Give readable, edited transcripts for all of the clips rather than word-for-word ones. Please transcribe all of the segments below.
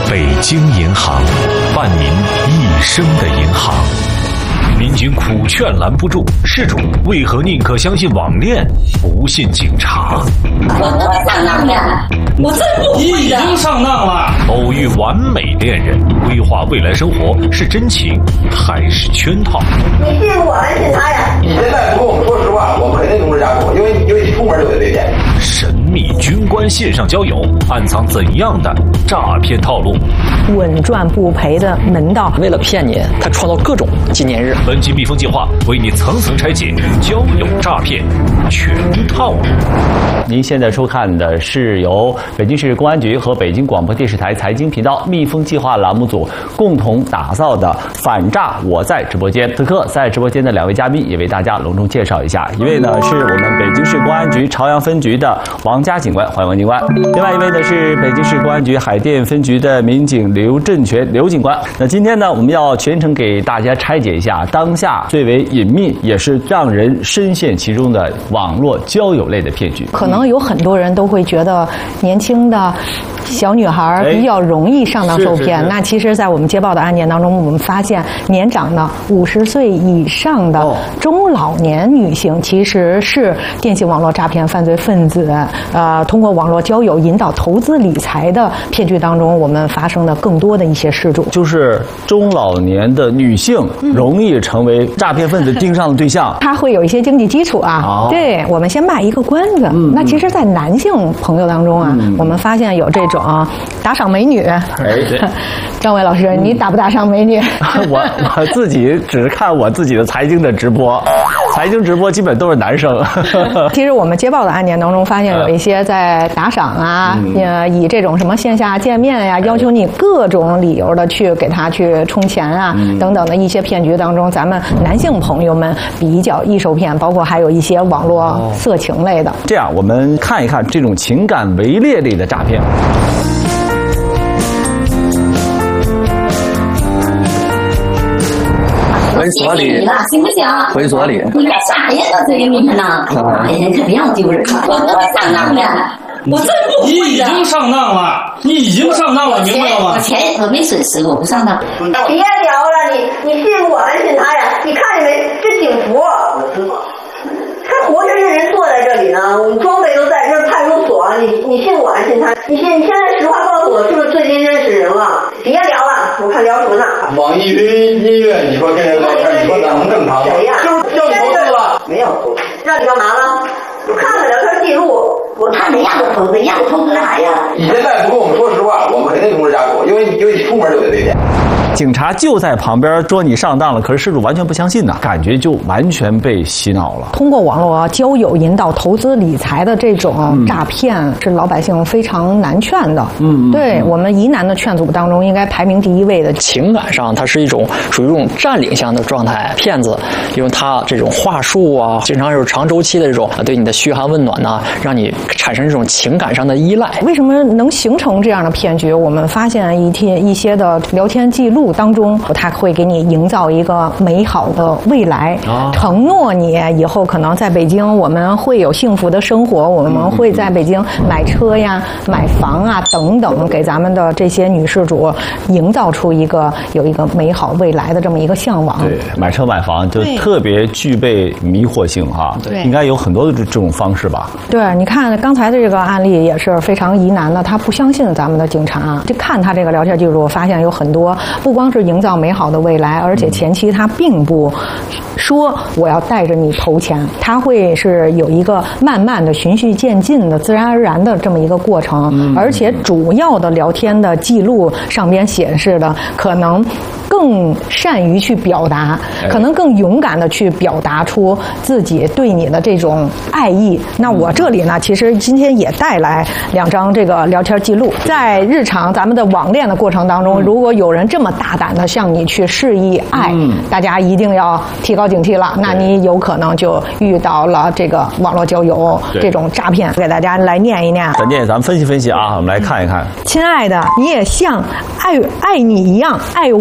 北京银行，伴您一生的银行。民警苦劝拦不住，事主为何宁可相信网恋，不信警察？ 我上当了，我真不会的。 你已经上当了。 偶遇完美恋人，规划未来生活是真情还是圈套？ 你信我还信他呀？ 你现在不跟我们说实话，我们肯定通知家属，因为你出门就得被骗。 神秘军官线上交友，暗藏怎样的诈骗套路？ 稳赚不赔的门道， 为了骗你，他创造各种纪念日。 本期蜜蜂计划为你层层拆解交友诈骗全套路。 您现在收看的是由北京市公安局和北京广播电视台财经频道蜜蜂计划栏目组共同打造的反诈我在直播间。此刻在直播间的两位嘉宾也为大家隆重介绍一下，一位呢是我们北京市公安局朝阳分局的王佳警官，欢迎王警官；另外一位呢是北京市公安局海淀分局的民警刘振全刘警官。那今天呢，我们要全程给大家拆解一下当下最为隐秘也是让人深陷其中的网络交友类的骗局。 可能有很多人都会觉得年轻的小女孩比较容易上当受骗。那其实在我们接报的案件当中，我们发现年长的50岁以上的中老年女性其实是电信网络诈骗犯罪分子通过网络交友引导投资理财的骗局当中，我们发生的更多的一些事主， 就是中老年的女性容易成为诈骗分子盯上的对象。 她会有一些经济基础啊。对，我们先卖一个关子。那其实在男性朋友当中啊，我们发现有这种打赏美女。张伟老师，你打不打赏美女？ 我自己只看我自己的财经的直播，财经直播基本都是男生。 其实我们接报的案件当中发现有一些在打赏啊，以这种什么线下见面呀，要求你各种理由的去给他去充钱啊等等的一些骗局当中，咱们男性朋友们比较易受骗，包括还有一些网络色情类的。 这样我们看一看这种情感围猎类的诈骗。 回所里，行不行？ 回所里。 你干啥呀？到这里面呢？哎呀，可别让丢人了！我上当了，我真不会的。 你已经上当了，你已经上当了，明白了吗？ 我没损失，我不上当。 别聊了，你信我还信他呀？你看见没？这警服，他活生生人坐在这里呢，我们装备都在这派出所，你信我还信他？你现在实话告诉我，是不是最近认识人了？别聊了，我看聊什么呢？ 网易云音乐，你说跟人聊天，你说哪能正常吗？ 谁呀？ 就是叫你投诉了， 没有，让你干嘛了？我看看聊天记录，我他没让我投资，让我投资啥呀？ 你现在不跟我们说实话，我们肯定通知家属，因为你出门就得被骗。 警察就在旁边说你上当了，可是事主完全不相信呢，感觉就完全被洗脑了。 通过网络交友引导投资理财的这种诈骗，是老百姓非常难劝的。对我们疑难的劝阻当中，应该排名第一位的。 情感上，它是属于一种占领向的状态。骗子用他这种话术啊，经常有长周期的这种对你的嘘寒问暖呐，让你产生这种情感上的依赖。 为什么能形成这样的骗局？我们发现一些的聊天记录当中，他会给你营造一个美好的未来，承诺你以后可能在北京我们会有幸福的生活，我们会在北京买车呀、买房啊等等，给咱们的这些女事主营造出有一个美好未来的这么一个向往。 对，买车买房就特别具备迷惑性哈。对，应该有很多的这种方式吧。对， 你看刚才的这个案例也是非常疑难的，他不相信咱们的警察，就看他这个聊天记录，发现有很多不光是营造美好的未来，而且前期他并不说我要带着你投钱，他会是有一个慢慢的循序渐进的自然而然的这么一个过程，而且主要的聊天的记录上边显示的可能更善于去表达，可能更勇敢的去表达出自己对你的这种爱意。那我这里呢，其实今天也带来2张这个聊天记录。在日常咱们的网恋的过程当中，如果有人这么大胆的向你去示意爱，大家一定要提高警惕了。那你有可能就遇到了这个网络交友这种诈骗。给大家来念一念， 咱们分析啊，我们来看一看。 亲爱的，你也像爱你一样爱我吗？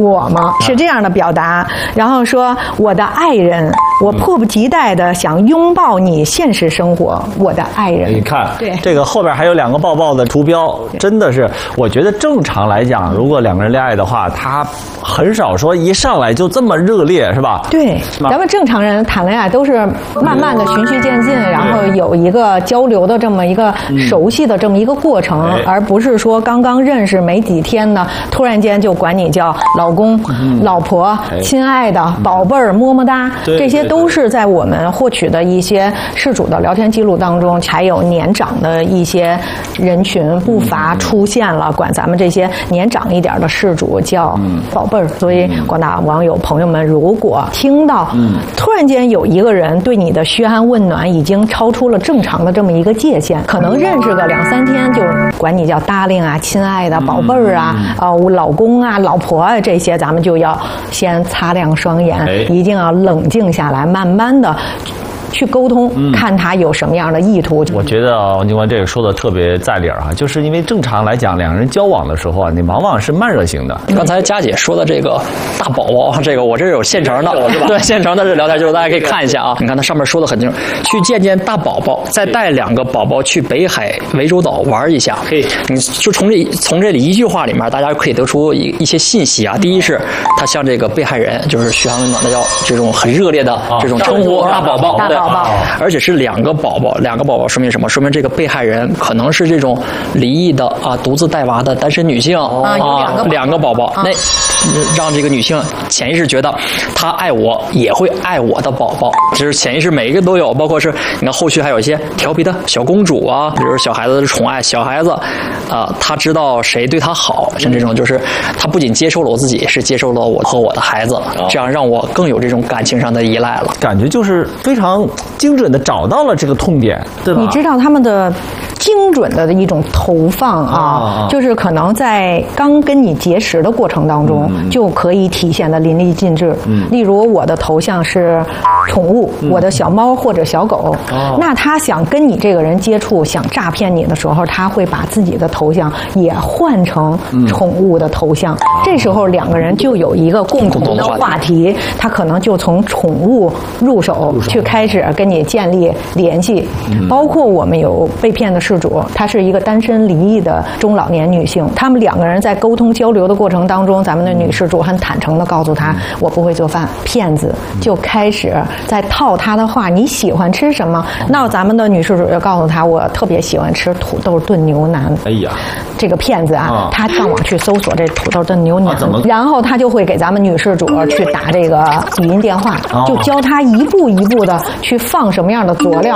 是这样的表达。然后说我的爱人，我迫不及待的想拥抱你，现实生活，我的爱人。 你看， 对这个后边还有2个抱抱的图标，真的是，我觉得正常来讲，如果2个人恋爱的话，他很少说一上来就这么热烈，是吧？ 对，咱们正常人谈恋爱都是慢慢的循序渐进，然后有一个交流的这么一个熟悉的这么一个过程，而不是说刚刚认识没几天呢，突然间就管你叫老公、老婆、亲爱的、宝贝儿、么么哒，这些都是在我们获取的一些事主的聊天记录当中，还有年长的一些人群不乏出现了，管咱们这些年长一点的事主叫宝贝儿。所以广大网友朋友们，如果听到突然间有一个人对你的嘘寒问暖已经超出了正常的这么一个界限，可能认识个2、3天就管你叫darling啊、亲爱的、宝贝儿啊、我老公啊、老婆啊，这些咱们就要先擦亮双眼，一定要冷静下来，慢慢的去沟通，看他有什么样的意图。 我觉得王警官这个说的特别在理儿啊，就是因为正常来讲，2人交往的时候啊，你往往是慢热型的。 刚才佳姐说的这个大宝宝，这个我这有现成的，对，现成的这聊天记录，大家可以看一下啊。你看它上面说的很清楚，去见见大宝宝，再带2个宝宝去北海涠洲岛玩一下。你就从这里一句话里面，大家可以得出一些信息啊。第一是他向这个被害人就是嘘寒问暖的，要这种很热烈的这种称呼，大宝宝，对。而且是2个宝宝，2个宝宝说明什么？说明这个被害人可能是这种离异的啊，独自带娃的单身女性啊，2个宝宝，那让这个女性潜意识觉得她爱我也会爱我的宝宝，就是潜意识每一个都有，包括是你看后续还有一些调皮的小公主啊，比如小孩子的宠爱，小孩子她知道谁对她好，像这种就是她不仅接受了我自己，是接受了我和我的孩子，这样让我更有这种感情上的依赖了， 感觉就是非常精准的找到了这个痛点，对吧？ 你知道他们的精准的一种投放啊，就是可能在刚跟你结识的过程当中，就可以体现的淋漓尽致。例如我的头像是宠物，我的小猫或者小狗，那他想跟你这个人接触，想诈骗你的时候，他会把自己的头像也换成宠物的头像。这时候2个人就有一个共同的话题，他可能就从宠物入手去开始跟你建立联系。包括我们有被骗的事主，她是一个单身离异的中老年女性，他们2个人在沟通交流的过程当中，咱们的女事主很坦诚地告诉她，我不会做饭。骗子就开始在套她的话，你喜欢吃什么？那咱们的女事主就告诉她，我特别喜欢吃土豆炖牛腩。 哎呀， 这个骗子啊，他上网去搜索这土豆炖牛腩，然后他就会给咱们女事主去打这个语音电话，就教她一步一步的去放什么样的佐料，